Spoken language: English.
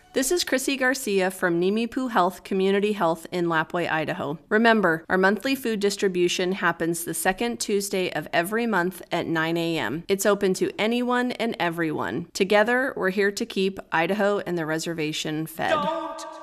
This is Chrissy Garcia from Nimipu Health Community Health in Lapwai, Idaho. Remember, our monthly food distribution happens the second Tuesday of every month at 9 a.m. It's open to anyone and everyone. Together, we're here to keep Idaho and the reservation fed. Don't